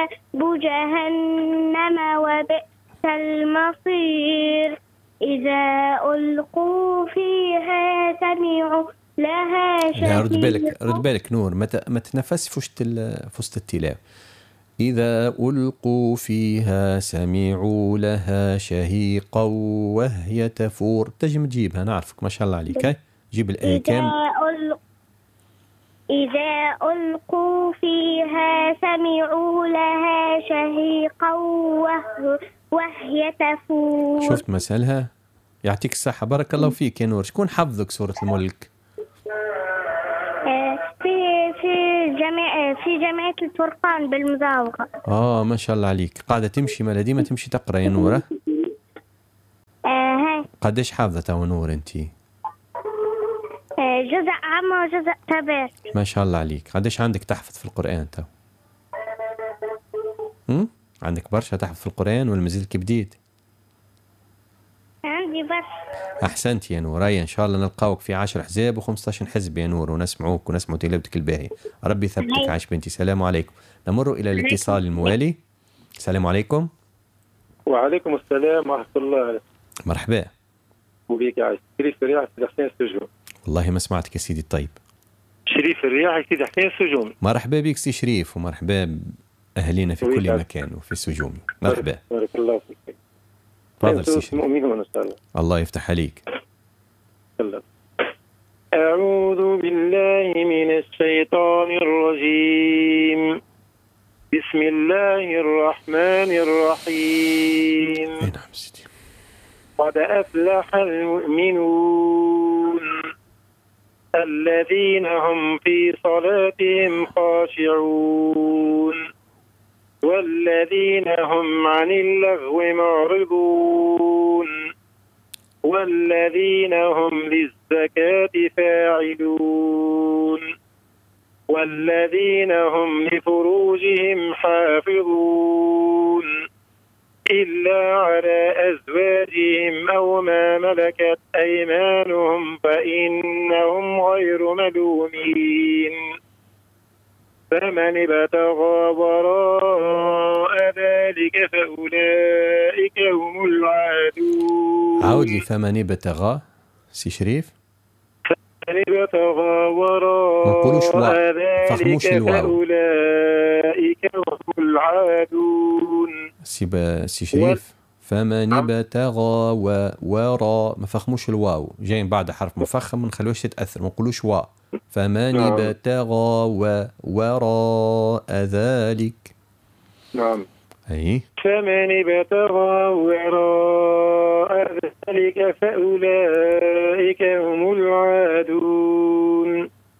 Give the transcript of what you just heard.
جهنم وبئس المصير إذا ألقوا فيها سمعوا لها لا شهيقا. رد بالك نور، ما تنفس فشت التلاوة. إذا ألقوا فيها سمعوا لها شهيقا وهي تفور. تجم تجيبها، نعرفك ما شاء الله عليك. هاي جيب الآية كامل. إذا ألقوا فيها سمعوا لها شهيقا وهي تفور. شفت مسألها؟ يعطيك الصحة، بارك الله فيك يا نور. شكون حفظك سورة الملك؟ في جمعية الفرقان بالمزاوقة. ما شاء الله عليك. قاعدة تمشي ما ديما تمشي تقرأ يا نورة. هاي قديش حافظة تو نور انتي؟ جزء عام وجزء كبير. ما شاء الله عليك. قديش عندك تحفظ في القرآن تو؟ عندك برشا تحفظ في القرآن ولا مازلت بديت؟ عندي بس. أحسنت يا نورية، إن شاء الله نلقاوك في 10 أحزاب و15 حزب يا نور، ونسمعوك ونسمعوا تلاوتك الباهية. ربي يثبتك. عاش بنتي. السلام عليكم. نمر إلى الاتصال الموالي. السلام عليكم. وعليكم السلام ورحمة الله. مرحبا. وبيك يا شريف الرياح سيدي حسين السجون. والله ما سمعتك يا سيدي الطيب. شريف الرياح سيدي حسين السجون. مرحبا بك سي شريف، ومرحبا أهلنا في كل مكان وفي السجون. مرحبا. بارك الله فيك. تفضل سي شريف. المؤمنون إن شاء الله. الله يفتح عليك. الله. أعوذ بالله من الشيطان الرجيم. بسم الله الرحمن الرحيم. نعم سيدي. قد أفلح المؤمنون الذين هم في صلاتهم خاشعون والذين هم عن اللغو معرضون والذين هم للزكاة فاعلون والذين هم لفروجهم حافظون إلا على أزواجهم أو ما ملكت أيمانهم فإنهم غير ملومين فمن ابتغى وراء ذلك فأولئك هم العادون. عاود لي فمن ابتغى سي شريف. فمن ابتغى وراء ذلك فأولئك هم العادون. سي شريف فمن ابتغى وراء ما فخموش الواو، جايين بعد حرف مفخم ما نخلوش تتأثر، ما نقولوش وا. فمن ابتغى وراء ذلك. نعم. أي فمن ابتغى وراء ذلك فأولئك هم العادون.